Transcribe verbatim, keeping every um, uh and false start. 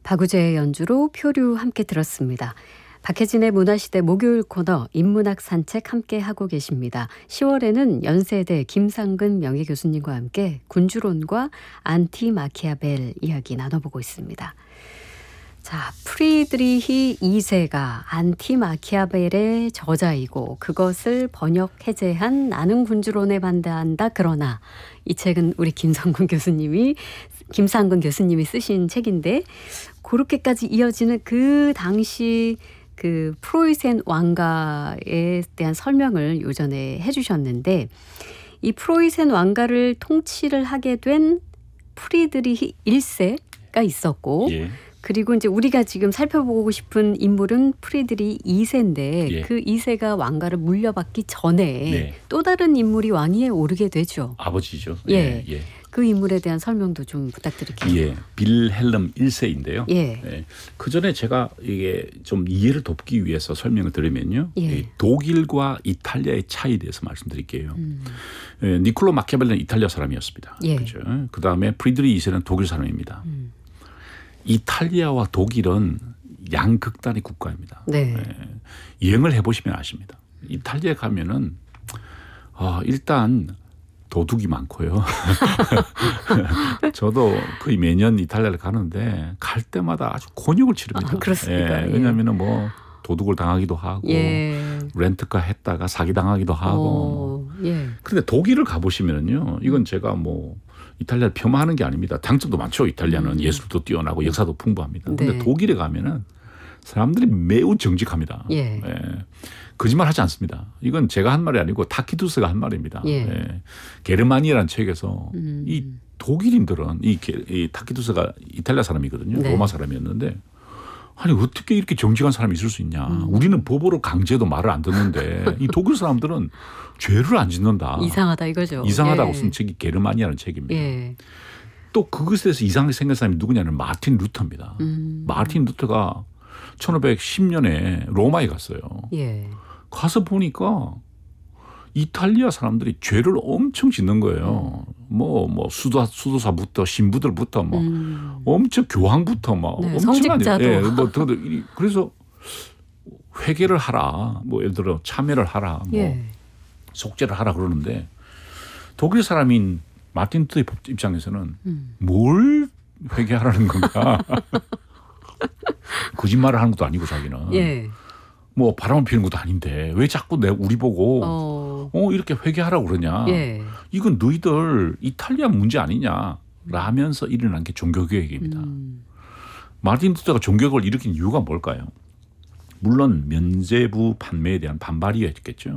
박우재의 연주로 표류 함께 들었습니다. 박혜진의 문화시대 목요일 코너 인문학 산책 함께 하고 계십니다. 시월에는 연세대 김상근 명예교수님과 함께 군주론과 안티 마키아벨 이야기 나눠보고 있습니다. 자, 프리드리히 이 세가 안티 마키아벨의 저자이고 그것을 번역 해제한 나는 군주론에 반대한다. 그러나 이 책은 우리 김상근 교수님이 김상근 교수님이 쓰신 책인데 그렇게까지 이어지는 그 당시 그 프로이센 왕가에 대한 설명을 요전에 해주셨는데 이 프로이센 왕가를 통치를 하게 된 프리드리히 일 세가 있었고 예. 그리고 이제 우리가 지금 살펴보고 싶은 인물은 프리드리히 이 세인데 예. 그 이 세가 왕가를 물려받기 전에 네. 또 다른 인물이 왕위에 오르게 되죠. 아버지죠. 예. 예. 예. 그 인물에 대한 설명도 좀 부탁드릴게요. 예, 빌헬름 일 세인데요. 예. 예. 그 전에 제가 이게 좀 이해를 돕기 위해서 설명을 드리면요. 예. 독일과 이탈리아의 차이에 대해서 말씀드릴게요. 음. 예, 니콜로 마키아벨리는 이탈리아 사람이었습니다. 예. 그렇죠. 그 다음에 프리드리히 이 세는 독일 사람입니다. 음. 이탈리아와 독일은 양극단의 국가입니다. 네. 예. 여행을 해보시면 아십니다. 이탈리아에 가면은 아, 일단 도둑이 많고요. 저도 거의 매년 이탈리아를 가는데 갈 때마다 아주 곤욕을 치릅니다. 아, 그렇습니까? 예, 왜냐하면 뭐 도둑을 당하기도 하고 예. 렌트카 했다가 사기 당하기도 하고. 오, 예. 그런데 독일을 가보시면은요, 이건 제가 뭐 이탈리아를 폄하하는 게 아닙니다. 장점도 많죠. 이탈리아는 음. 예술도 뛰어나고 역사도 풍부합니다. 그런데 네. 독일에 가면은 사람들이 매우 정직합니다. 예. 예. 거짓말 하지 않습니다. 이건 제가 한 말이 아니고 타키투스가 한 말입니다. 예. 예. 게르마니라는 책에서 음. 이 독일인들은 이, 이 타키투스가 이탈리아 사람이거든요. 네. 로마 사람이었는데 아니 어떻게 이렇게 정직한 사람이 있을 수 있냐. 음. 우리는 법으로 강제도 말을 안 듣는데 이 독일 사람들은 죄를 안 짓는다. 이상하다 이거죠. 이상하다고 예. 쓴 책이 게르마니라는 책입니다. 예. 또 그것에 대해서 이상하게 생긴 사람이 누구냐면 마틴 루터입니다. 음. 마틴 루터가 천오백십 년에 로마에 갔어요. 예. 가서 보니까 이탈리아 사람들이 죄를 엄청 짓는 거예요. 뭐, 뭐, 수도, 수도사부터 신부들부터 뭐, 음. 엄청 교황부터 막, 네, 엄청나게. 성직자도. 예, 뭐, 그래서 회개를 하라. 뭐, 예를 들어 참회를 하라. 뭐, 예. 속죄를 하라 그러는데 독일 사람인 마틴 루터의 법 입장에서는 음. 뭘 회개하라는 건가. 거짓말을 하는 것도 아니고 자기는. 예. 뭐 바람을 피우는 것도 아닌데 왜 자꾸 내 우리 보고 어. 어 이렇게 회개하라고 그러냐. 예. 이건 너희들 이탈리아 문제 아니냐 라면서 일어난 게 종교개혁입니다. 음. 마틴 루터가 종교개혁을 일으킨 이유가 뭘까요? 물론 면죄부 판매에 대한 반발이었겠죠.